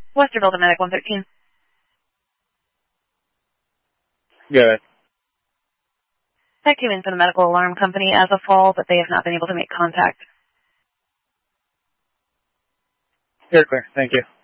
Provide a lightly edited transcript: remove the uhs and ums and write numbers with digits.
Westerville to Medic 113. Good. That came in from the medical alarm company as a fall, but they have not been able to make contact. You're clear. Thank you.